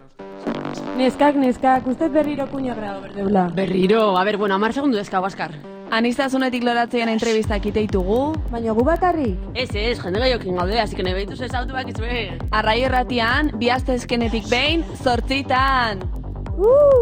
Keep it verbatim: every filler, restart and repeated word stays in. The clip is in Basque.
Neskak, neskak, ustez berriro kuña grado berdeula. Berriro, a ber, bueno, amar segundu dezkago askar. Anistazunetik loratzean entrevistak iteitugu. Baina gu bakarrik? Ez, ez, jende gaiokin gaude, así que nebeitu zezautu bak izue. Arrai erratian, bi astezkenetik behin, zortzitan. Uh!